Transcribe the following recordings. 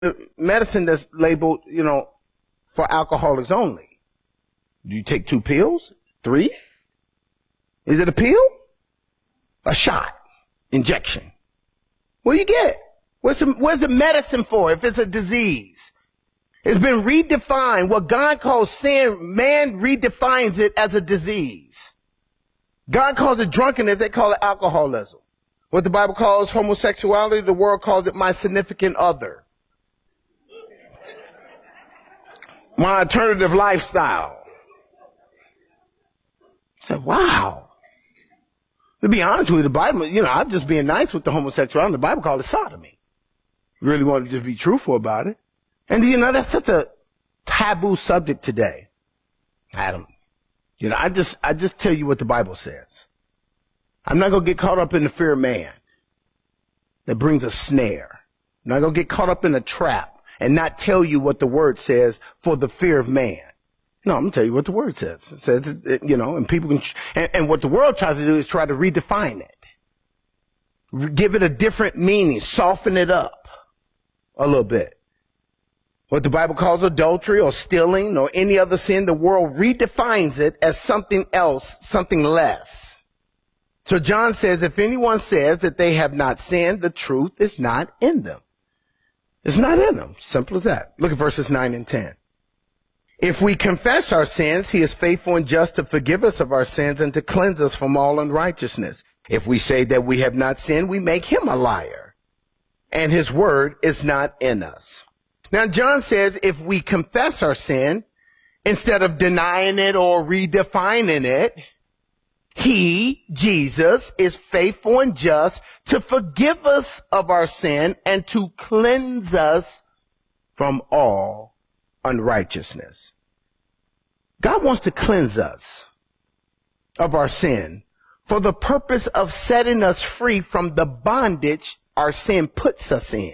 medicine that's labeled, for alcoholics only? Do you take 2 pills? 3? Is it a pill? A shot? Injection? What do you get? Where's the medicine for if it's a disease? It's been redefined. What God calls sin, man redefines it as a disease. God calls it drunkenness, they call it alcoholism. What the Bible calls homosexuality, the world calls it my significant other. My alternative lifestyle. I said, wow. To be honest with you, the Bible, I'm just being nice with the homosexuality. The Bible calls it sodomy. You really want to just be truthful about it. And that's such a taboo subject today. Adam, I just tell you what the Bible says. I'm not going to get caught up in the fear of man that brings a snare. I'm not going to get caught up in a trap and not tell you what the word says for the fear of man. No, I'm going to tell you what the word says. It says, and people can, and what the world tries to do is try to redefine it. Give it a different meaning, soften it up a little bit. What the Bible calls adultery or stealing or any other sin, the world redefines it as something else, something less. So John says, if anyone says that they have not sinned, the truth is not in them. It's not in them. Simple as that. Look at verses 9 and 10. If we confess our sins, he is faithful and just to forgive us of our sins and to cleanse us from all unrighteousness. If we say that we have not sinned, we make him a liar, and his word is not in us. Now, John says if we confess our sin, instead of denying it or redefining it, he, Jesus, is faithful and just to forgive us of our sin and to cleanse us from all unrighteousness. God wants to cleanse us of our sin for the purpose of setting us free from the bondage our sin puts us in.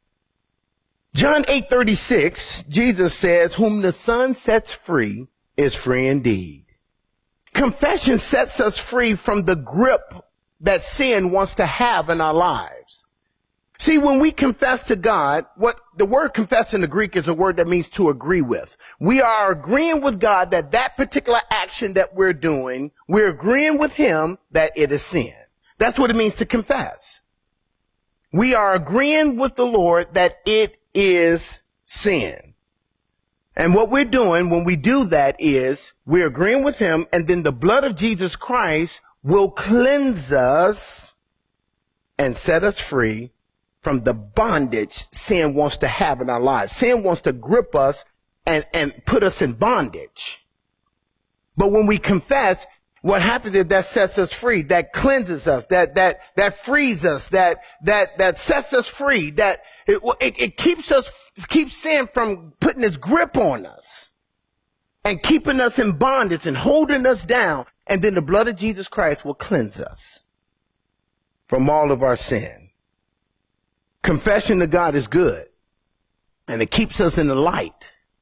John 8:36, Jesus says, whom the Son sets free is free indeed. Confession sets us free from the grip that sin wants to have in our lives. See, when we confess to God, what the word confess in the Greek is a word that means to agree with. We are agreeing with God that that particular action that we're doing, we're agreeing with him that it is sin. That's what it means to confess. We are agreeing with the Lord that it is sin. And what we're doing when we do that is we're agreeing with him, and then the blood of Jesus Christ will cleanse us and set us free from the bondage sin wants to have in our lives. Sin wants to grip us and put us in bondage. But when we confess, what happens is that sets us free, that cleanses us, that frees us, that sets us free, that it keeps sin from putting its grip on us and keeping us in bondage and holding us down. And then the blood of Jesus Christ will cleanse us from all of our sin. Confession to God is good, and it keeps us in the light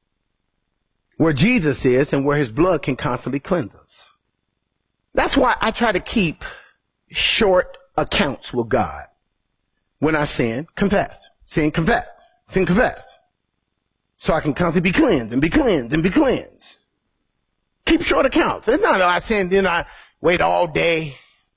where Jesus is and where his blood can constantly cleanse us. That's why I try to keep short accounts with God. When I sin, confess. Sin, confess. Sin, confess. So I can constantly be cleansed and be cleansed and be cleansed. Keep short accounts. It's not I sin, then I wait all day.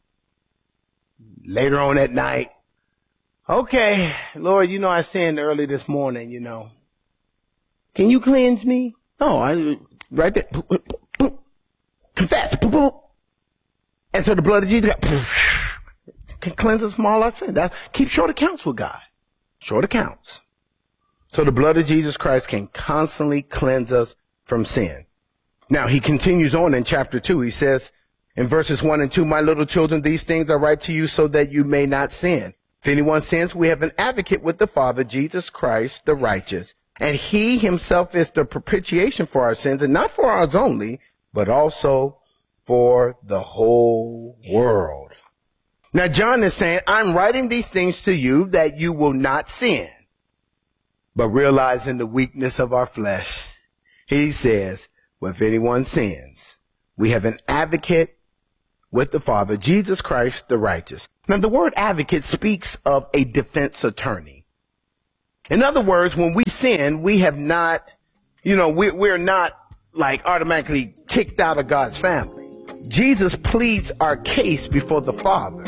Later on at night. Okay, Lord, I sinned early this morning, Can you cleanse me? No, right there. Confess. And so the blood of Jesus can cleanse us from all our sin. Keep short accounts with God. Short accounts. So the blood of Jesus Christ can constantly cleanse us from sin. Now, he continues on in chapter 2. He says in verses 1 and 2, my little children, these things I write to you so that you may not sin. If anyone sins, we have an advocate with the Father, Jesus Christ, the righteous. And he himself is the propitiation for our sins, and not for ours only, but also for the whole world. Now, John is saying, I'm writing these things to you that you will not sin. But realizing the weakness of our flesh, he says, well, if anyone sins, we have an advocate with the Father, Jesus Christ, the righteous. Now, the word advocate speaks of a defense attorney. In other words, when we sin, we have not, we're not like automatically kicked out of God's family. Jesus pleads our case before the Father.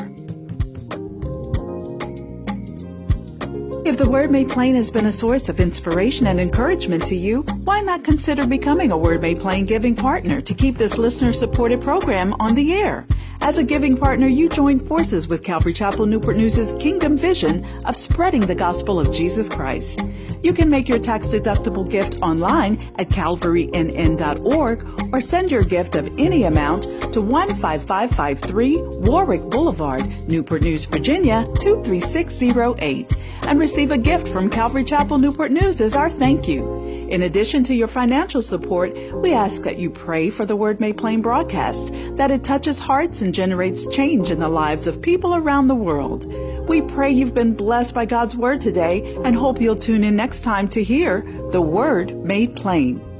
If the Word Made Plain has been a source of inspiration and encouragement to you, why not consider becoming a Word Made Plain giving partner to keep this listener-supported program on the air? As a giving partner, you join forces with Calvary Chapel Newport News' kingdom vision of spreading the gospel of Jesus Christ. You can make your tax-deductible gift online at calvarynn.org or send your gift of any amount to 15553 Warwick Boulevard, Newport News, Virginia 23608, and receive a gift from Calvary Chapel Newport News as our thank you. In addition to your financial support, we ask that you pray for the Word Made Plain broadcast, that it touches hearts and generates change in the lives of people around the world. We pray you've been blessed by God's Word today and hope you'll tune in next time to hear the Word Made Plain.